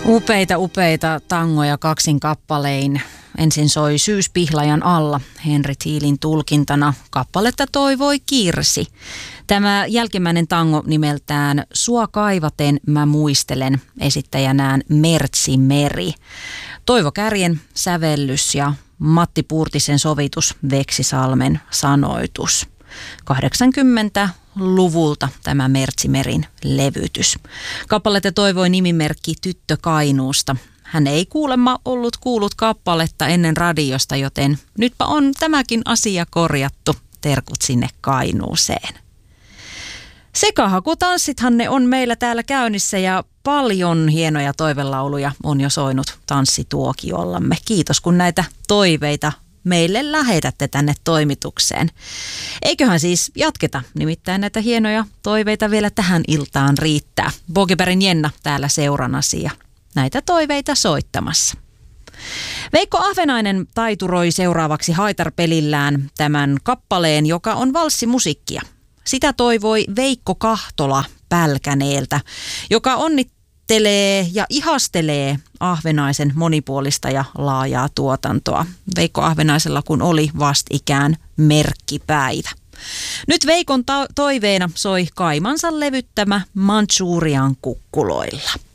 Upeita tangoja kaksin kappalein. Ensin soi Syyspihlajan alla Henry Thielin tulkintana. Kappaletta toivoi Kirsi. Tämä jälkimmäinen tango nimeltään Sua kaivaten mä muistelen, esittäjänään Mertsi Meri. Toivo Kärjen sävellys ja Matti Puurtisen sovitus, Veksisalmen sanoitus. 80-luvulta tämä Mertsi Merin levytys. Kappaletta toivoi nimimerkki Tyttö Kainuusta. Hän ei kuulemma ollut kuullut kappaletta ennen radiosta, joten nytpä on tämäkin asia korjattu. Terkut sinne Kainuuseen. Sekahakutanssithan ne on meillä täällä käynnissä ja paljon hienoja toivelauluja on jo soinut tanssituokiollamme. Kiitos kun näitä toiveita meille lähetätte tänne toimitukseen. Eiköhän siis jatketa, nimittäin näitä hienoja toiveita vielä tähän iltaan riittää. Bogebergin Jenna täällä seurannasi ja näitä toiveita soittamassa. Veikko Ahvenainen taituroi seuraavaksi haitarpelillään tämän kappaleen, joka on valssimusiikkia. Sitä toivoi Veikko Kahtola Pälkäneeltä, joka onnittelee ja ihastelee Ahvenaisen monipuolista ja laajaa tuotantoa. Veikko Ahvenaisella kun oli vastikään merkkipäivä. Nyt Veikon toiveena soi Kaimansa levyttämä Manchurian kukkuloilla.